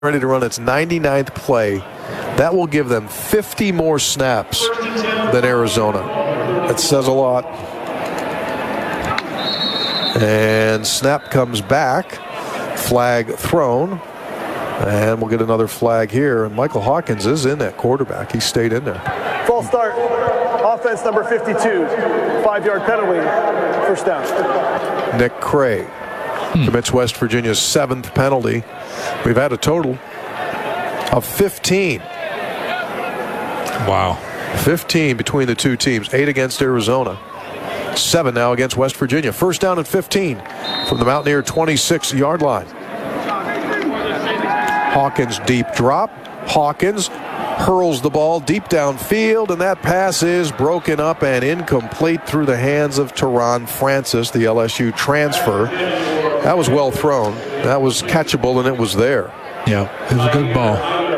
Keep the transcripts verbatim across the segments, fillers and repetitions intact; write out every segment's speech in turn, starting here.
ready to run its ninety-ninth play. That will give them fifty more snaps than Arizona. That says a lot. And snap comes back. Flag thrown. And we'll get another flag here. And Michael Hawkins is in at quarterback. He stayed in there. False start. Offense number fifty-two. Five-yard penalty. First down. Nick Cray hmm. commits West Virginia's seventh penalty. We've had a total of fifteen. Wow. fifteen between the two teams. Eight against Arizona. Seven now against West Virginia. First down and fifteen from the Mountaineer twenty-six yard line. Hawkins deep drop. Hawkins hurls the ball deep downfield, and that pass is broken up and incomplete through the hands of Teron Francis, the L S U transfer. That was well thrown. That was catchable, and it was there. Yeah, it was a good ball.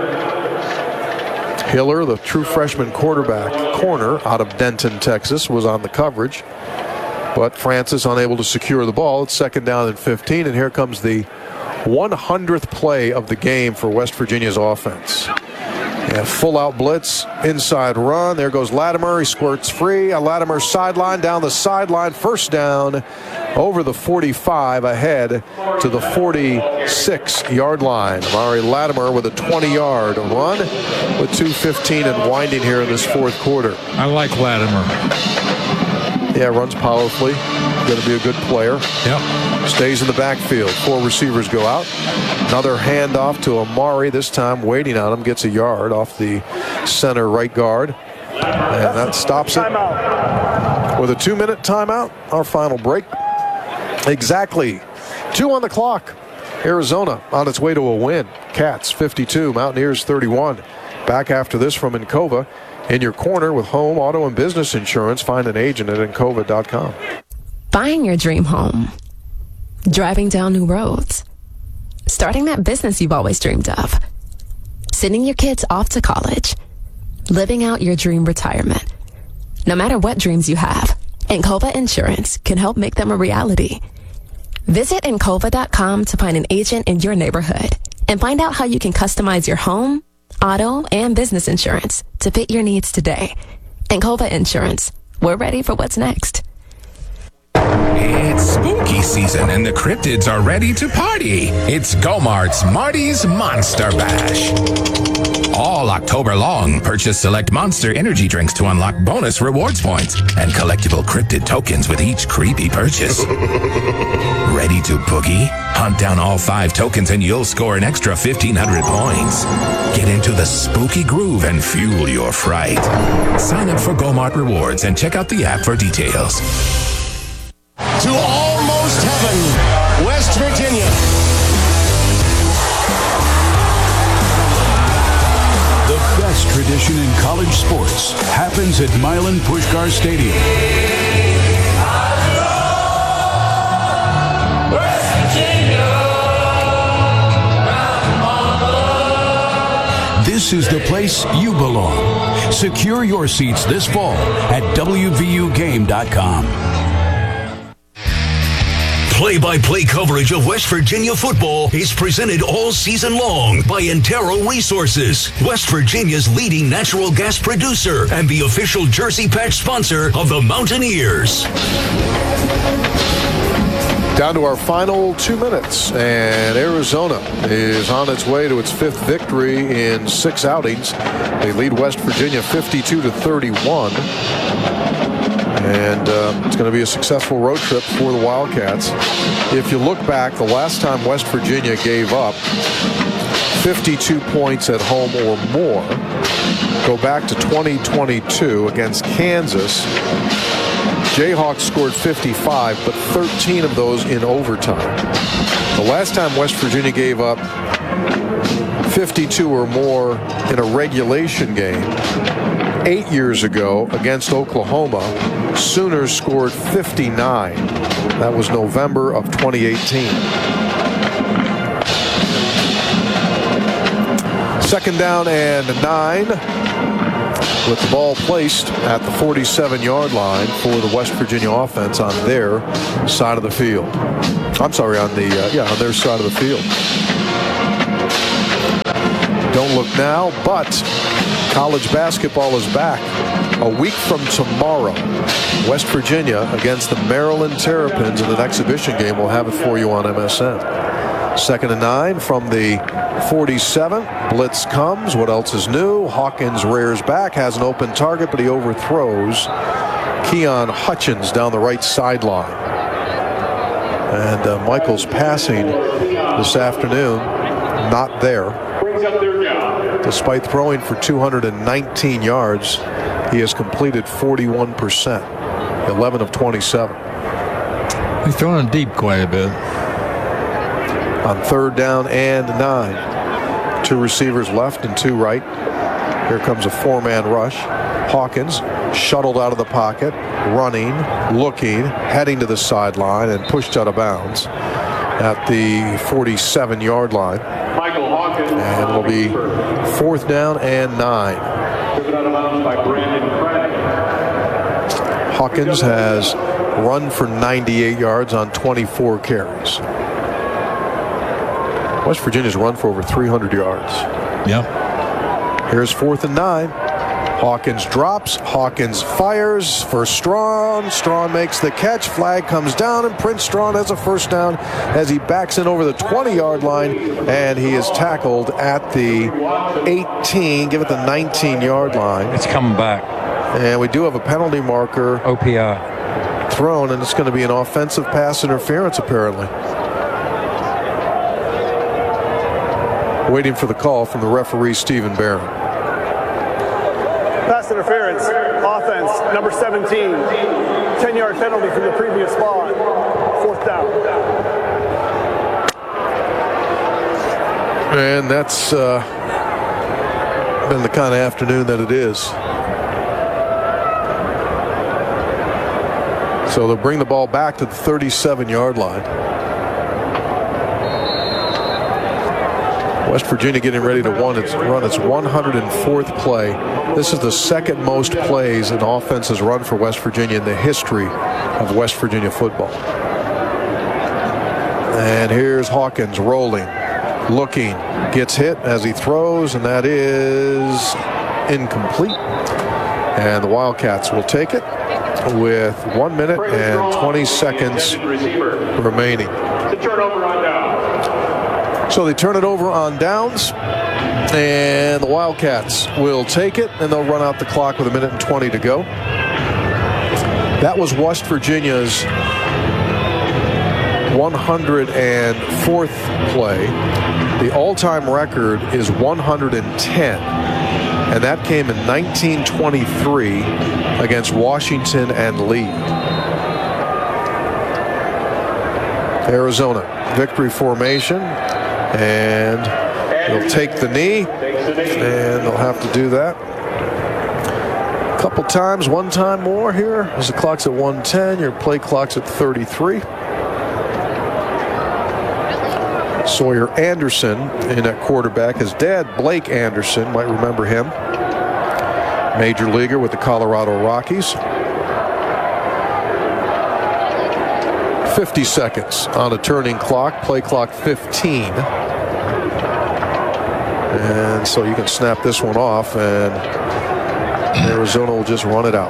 Hiller, the true freshman quarterback corner out of Denton, Texas, was on the coverage. But Francis unable to secure the ball. It's second down and fifteen, and here comes the one hundredth play of the game for West Virginia's offense. Yeah, full out blitz, inside run. There goes Latimer. He squirts free. A Latimer sideline, down the sideline. First down over the forty-five, ahead to the forty-six yard line. Amari Latimer with a twenty yard run with two fifteen and winding here in this fourth quarter. I like Latimer. Yeah, runs powerfully. Going to be a good player. Yep. Stays in the backfield. Four receivers go out. Another handoff to Amari, this time waiting on him. Gets a yard off the center right guard. And that stops it. With a two-minute timeout, our final break. Exactly. Two on the clock. Arizona on its way to a win. Cats fifty-two, Mountaineers thirty-one. Back after this from Encova. In your corner with home, auto, and business insurance. Find an agent at encova dot com. Buying your dream home. Driving down new roads. Starting that business you've always dreamed of. Sending your kids off to college. Living out your dream retirement. No matter what dreams you have, Encova Insurance can help make them a reality. Visit encova dot com to find an agent in your neighborhood and find out how you can customize your home, auto, and business insurance to fit your needs today. Encova Insurance. We're ready for what's next. It's spooky season and the cryptids are ready to party. It's Go-Mart's Marty's Monster Bash. All October long, purchase select Monster energy drinks to unlock bonus rewards points and collectible cryptid tokens with each creepy purchase. Ready to boogie? Hunt down all five tokens and you'll score an extra fifteen hundred points. Get into the spooky groove and fuel your fright. Sign up for Go-Mart Rewards and check out the app for details. To almost heaven, West Virginia. The best tradition in college sports happens at Milan Puskar Stadium. West Virginia. This is the place you belong. Secure your seats this fall at W V U game dot com. Play-by-play coverage of West Virginia football is presented all season long by Antero Resources, West Virginia's leading natural gas producer and the official jersey patch sponsor of the Mountaineers. Down to our final two minutes, and Arizona is on its way to its fifth victory in six outings. They lead West Virginia fifty-two to thirty-one. And uh, it's going to be a successful road trip for the Wildcats. If you look back, the last time West Virginia gave up fifty-two points at home or more, go back to twenty twenty-two against Kansas. Jayhawks scored fifty-five, but thirteen of those in overtime. The last time West Virginia gave up fifty-two or more in a regulation game, eight years ago against Oklahoma, Sooners scored fifty-nine. That was November of twenty eighteen. Second down and nine, with the ball placed at the forty-seven yard line for the West Virginia offense on their side of the field. I'm sorry, on the uh, yeah, on their side of the field. Don't look now, but college basketball is back. A week from tomorrow, West Virginia against the Maryland Terrapins in an exhibition game. We'll have it for you on M S N. Second and nine from the forty-seven. Blitz comes. What else is new? Hawkins rears back, has an open target, but he overthrows Keon Hutchins down the right sideline. And uh, Michael's passing this afternoon, not there. Despite throwing for two hundred nineteen yards, he has completed forty-one percent, eleven of twenty-seven. He's throwing deep quite a bit. On third down and nine. Two receivers left and two right. Here comes a four-man rush. Hawkins shuttled out of the pocket, running, looking, heading to the sideline, and pushed out of bounds at the forty-seven-yard line. Michael Hawkins. And it'll be fourth down and nine. Driven out of bounds by Brandon Craig. Hawkins has run for ninety-eight yards on twenty-four carries. West Virginia's run for over three hundred yards. Yep. Here's fourth and nine. Hawkins drops. Hawkins fires for Strawn. Strawn makes the catch. Flag comes down, and Prince Strawn has a first down as he backs in over the twenty-yard line, and he is tackled at the eighteen, give it the nineteen-yard line. It's coming back. And we do have a penalty marker. O P I. Thrown, and it's going to be an offensive pass interference, apparently. Waiting for the call from the referee, Stephen Barron. Pass interference, offense, number seventeen. ten-yard penalty from the previous spot. Fourth down. And that's uh, been the kind of afternoon that it is. So they'll bring the ball back to the thirty-seven-yard line. West Virginia getting ready to run its, run its one hundred fourth play. This is the second most plays an offense has run for West Virginia in the history of West Virginia football. And here's Hawkins rolling, looking, gets hit as he throws, and that is incomplete. And the Wildcats will take it with one minute and twenty seconds remaining. The turnover on down. So they turn it over on downs, and the Wildcats will take it, and they'll run out the clock with a minute and twenty to go. That was West Virginia's one hundred fourth play. The all-time record is one hundred ten, and that came in nineteen twenty-three against Washington and Lee. Arizona, victory formation. And they'll take the knee, and they'll have to do that a couple times, one time more here. As the clock's at one ten, your play clock's at thirty-three. Sawyer Anderson in at quarterback. His dad, Blake Anderson, might remember him. Major leaguer with the Colorado Rockies. fifty seconds on a turning clock, play clock fifteen. And so you can snap this one off, and Arizona will just run it out.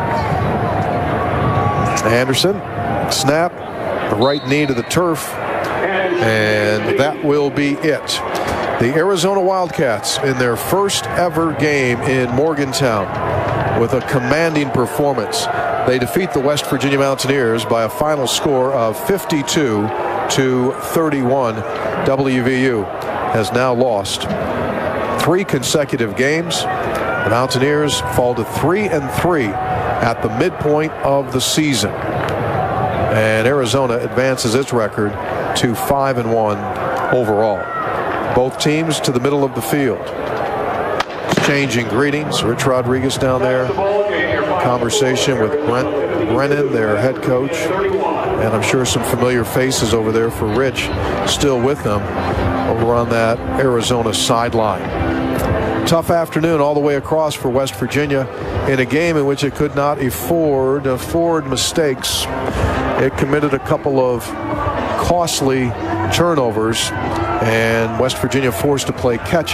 Anderson, snap, the right knee to the turf, and that will be it. The Arizona Wildcats in their first ever game in Morgantown with a commanding performance. They defeat the West Virginia Mountaineers by a final score of fifty-two to thirty-one. W V U has now lost three consecutive games. The Mountaineers fall to three and three at the midpoint of the season, and Arizona advances its record to five and one overall. Both teams to the middle of the field. Exchanging greetings. Rich Rodriguez down there. Conversation with Brent Brennan, their head coach, and I'm sure some familiar faces over there for Rich still with them over on that Arizona sideline. Tough afternoon all the way across for West Virginia in a game in which it could not afford afford mistakes. It committed a couple of costly turnovers, and West Virginia forced to play catch